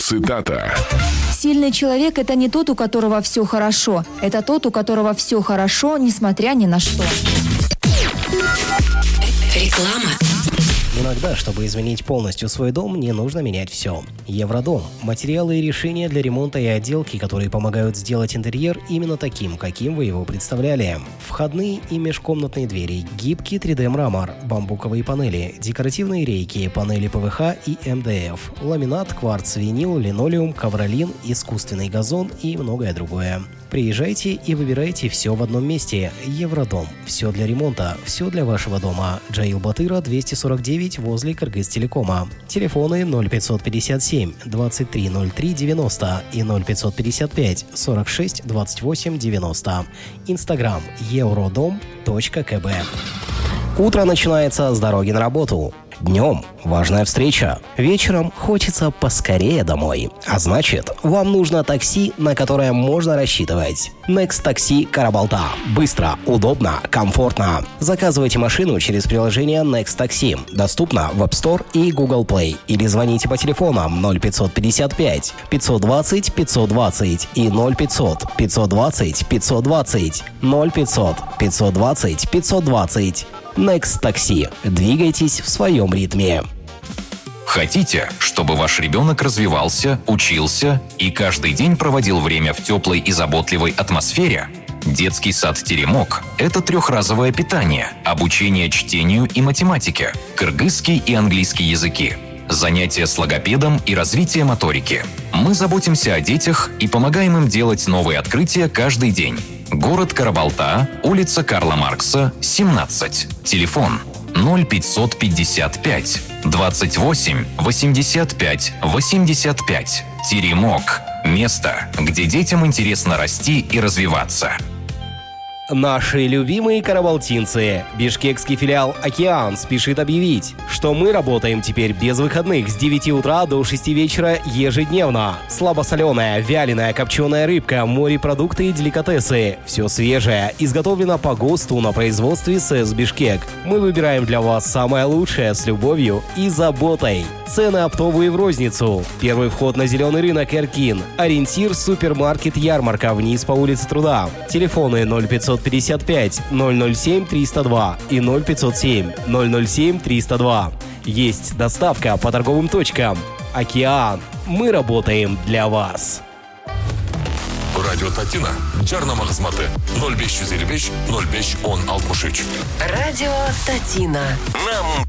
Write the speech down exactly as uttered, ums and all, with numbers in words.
Цитата. Сильный человек – это не тот, у которого все хорошо. Это тот, у которого все хорошо, несмотря ни на что. Реклама. Иногда, чтобы изменить полностью свой дом, не нужно менять все. Евродом – материалы и решения для ремонта и отделки, которые помогают сделать интерьер именно таким, каким вы его представляли. Входные и межкомнатные двери, гибкий три дэ-мрамор, бамбуковые панели, декоративные рейки, панели пэ вэ ха и эм дэ эф, ламинат, кварц, винил, линолеум, ковролин, искусственный газон и многое другое. Приезжайте и выбирайте все в одном месте. Евродом. Все для ремонта, все для вашего дома. Джаил Батыра, двести сорок девять, возле Кыргызтелекома. Телефоны ноль пятьсот пятьдесят семь двадцать три ноль три девяносто и ноль пятьсот пятьдесят пять сорок шесть двадцать восемь девяносто. Инстаграм евродом точка ка бэ. Утро начинается с дороги на работу. Днем важная встреча. Вечером хочется поскорее домой. А значит, вам нужно такси, на которое можно рассчитывать. Next Taxi Карабалта. Быстро, удобно, комфортно. Заказывайте машину через приложение Next Taxi. Доступно в App Store и Google Play. Или звоните по телефонам ноль пятьсот пятьдесят пять пятьсот двадцать пятьсот двадцать и ноль пятьсот пятьсот двадцать пятьсот двадцать. ноль пятьсот пятьсот двадцать пятьсот двадцать. Next Taxi. Двигайтесь в своем ритме. Хотите, чтобы ваш ребенок развивался, учился и каждый день проводил время в теплой и заботливой атмосфере? Детский сад «Теремок» – это трехразовое питание, обучение чтению и математике, кыргызский и английский языки, занятия с логопедом и развитие моторики. Мы заботимся о детях и помогаем им делать новые открытия каждый день. Город Карабалта, улица Карла Маркса, семнадцать. Телефон ноль пятьсот пятьдесят пять двадцать восемь восемьдесят пять восемьдесят пять. Теремок. Место, где детям интересно расти и развиваться. Наши любимые карабалтинцы. Бишкекский филиал «Океан» спешит объявить, что мы работаем теперь без выходных с девяти утра до шести вечера ежедневно. Слабосоленая, вяленая, копченая рыбка, морепродукты и деликатесы. Все свежее, изготовлено по ГОСТу на производстве СЭС Бишкек. Мы выбираем для вас самое лучшее с любовью и заботой. Цены оптовые в розницу. Первый вход на зеленый рынок Эркин. Ориентир супермаркет Ярмарка вниз по улице Труда. Телефоны ноль пятьсот пятьдесят пять ноль ноль семь триста два и ноль пятьсот семь ноль ноль семь триста два. Есть доставка по торговым точкам. «Океан». Мы работаем для вас. Радио Татина. Жарнама хызматы ноль беш жүз элүү беш ноль беш он алтымыш үч. Радио Татина. Нам